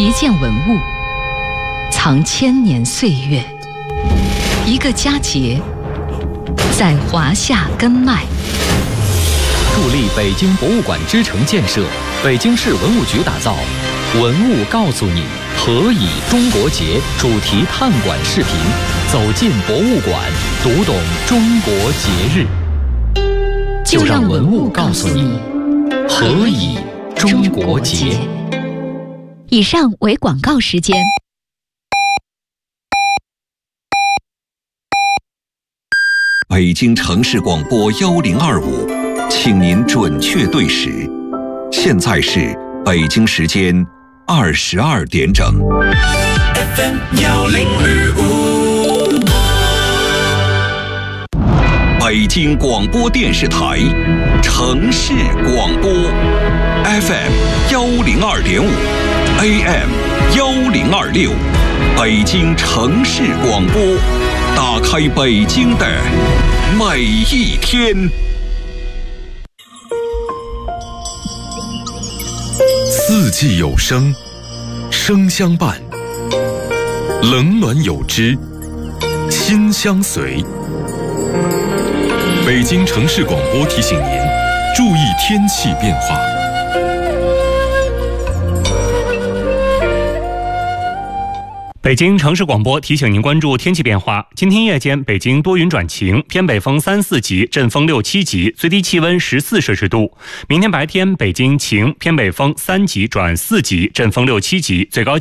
一件文物，藏千年岁月；一个佳节，在华夏根脉。 助力北京博物馆之城建设，北京市文物局打造《文物告诉你：何以中国节》主题探馆视频，走进博物馆，读懂中国节日。就让文物告诉你，何以中国节。 以上为广告时间。 北京城市广播1025，请您准确对时。现在是北京时间22点整。 FM 1025， 北京广播电视台城市广播 FM 102.5，AM 1026，北京城市广播，打开北京的每一天。 四季有声，声相伴；冷暖有知，心相随。北京城市广播提醒您，注意天气变化。 北京城市广播提醒您关注天气变化。今天夜间北京多云转晴，偏北风3、4级，阵风6、7级，最低气温14摄氏度。明天白天北京晴，偏北风3级转4级，阵风6、7级，最高